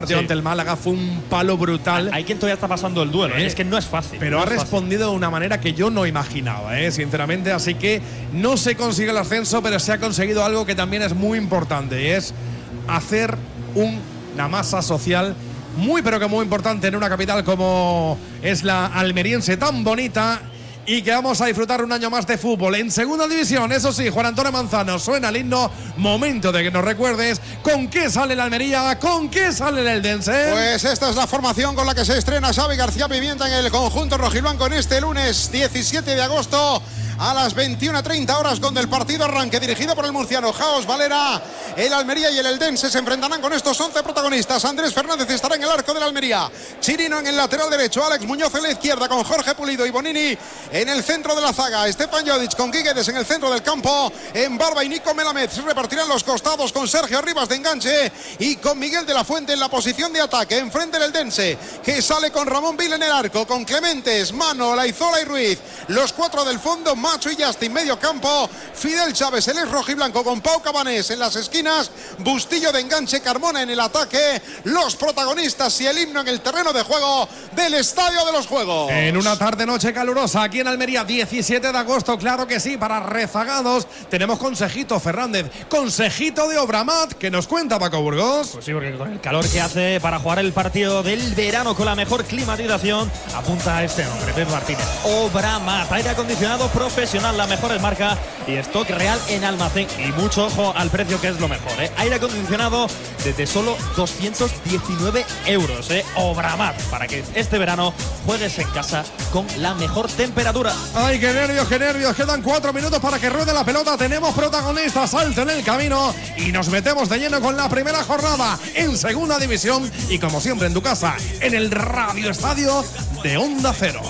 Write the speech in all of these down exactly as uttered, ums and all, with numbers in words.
Sí. Ante el Málaga fue un palo brutal. Hay quien todavía está pasando el duelo, ¿eh? Es que no es fácil. Pero no ha respondido fácil. de una manera que yo no imaginaba, ¿eh? sinceramente. Así que no se consigue el ascenso, pero se ha conseguido algo que también es muy importante, y es hacer un, una masa social muy, pero que muy importante en una capital como es la almeriense, tan bonita. Y que vamos a disfrutar un año más de fútbol en segunda división. Eso sí, Juan Antonio Manzano, suena el himno. Momento de que nos recuerdes con qué sale la Almería, con qué sale el Eldense. Pues esta es la formación con la que se estrena Xavi García Pimienta en el conjunto rojiblanco en este lunes diecisiete de agosto a las veintiuna treinta horas, cuando el partido arranque, dirigido por el murciano Jaos Valera. El Almería y el Eldense se enfrentarán con estos once protagonistas. Andrés Fernández estará en el arco de la Almería, Chirino en el lateral derecho, Alex Muñoz en la izquierda con Jorge Pulido y Bonini en el centro de la zaga, Stefan Jodic con Guiguedes en el centro del campo, en Barba y Nico Melamed se repartirán los costados con Sergio Rivas de enganche y con Miguel de la Fuente en la posición de ataque. Enfrente el Eldense, que sale con Ramón Vil en el arco, con Clementes, Mano, Laizola y Ruiz, los cuatro del fondo, Macho y Justin medio campo, Fidel Chávez el ex rojiblanco con Pau Cabanés en las esquinas, Bustillo de enganche, Carmona en el ataque, los protagonistas y el himno en el terreno de juego del Estadio de los Juegos. En una tarde noche calurosa aquí en Almería, diecisiete de agosto, claro que sí, para rezagados tenemos consejito, Fernández, consejito de Obramat, que nos cuenta Paco Burgos. Pues sí, porque con el calor que hace para jugar el partido del verano con la mejor climatización, apunta a este nombre, Pep Martínez. Obramat, aire acondicionado profesional, la mejor marca y stock real en almacén, y mucho ojo al precio, que es lo mejor, ¿eh? Aire acondicionado desde solo doscientos diecinueve euros, ¿eh? Obramat, para que este verano juegues en casa con la mejor temperatura. Ay, qué nervios, qué nervios. Quedan cuatro minutos para que ruede la pelota. Tenemos protagonistas, salto en el camino y nos metemos de lleno con la primera jornada en segunda división, y como siempre en tu casa, en el Radio Estadio de Onda Cero.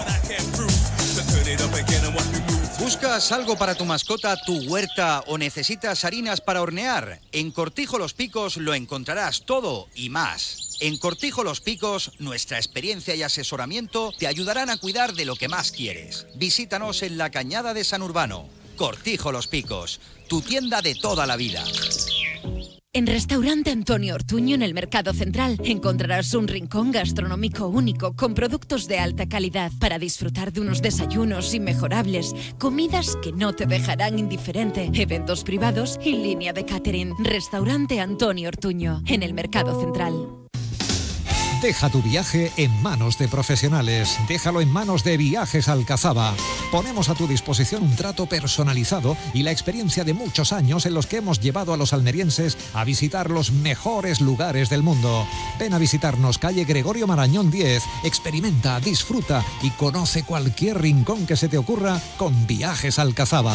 ¿Buscas algo para tu mascota, tu huerta, o necesitas harinas para hornear? En Cortijo Los Picos lo encontrarás todo y más. En Cortijo Los Picos, nuestra experiencia y asesoramiento te ayudarán a cuidar de lo que más quieres. Visítanos en la Cañada de San Urbano. Cortijo Los Picos, tu tienda de toda la vida. En Restaurante Antonio Ortuño, en el Mercado Central, encontrarás un rincón gastronómico único con productos de alta calidad para disfrutar de unos desayunos inmejorables, comidas que no te dejarán indiferente, eventos privados y línea de catering. Restaurante Antonio Ortuño, en el Mercado Central. Deja tu viaje en manos de profesionales. Déjalo en manos de Viajes Alcazaba. Ponemos a tu disposición un trato personalizado y la experiencia de muchos años en los que hemos llevado a los almerienses a visitar los mejores lugares del mundo. Ven a visitarnos, calle Gregorio Marañón diez. Experimenta, disfruta y conoce cualquier rincón que se te ocurra con Viajes Alcazaba.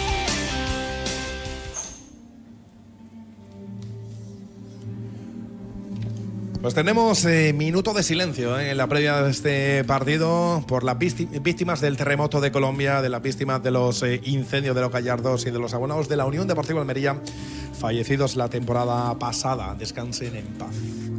Pues tenemos eh, minuto de silencio eh, en la previa de este partido por las víctimas del terremoto de Colombia, de las víctimas de los eh, incendios de los Gallardos y de los abonados de la Unión Deportiva Almería, fallecidos la temporada pasada. Descansen en paz.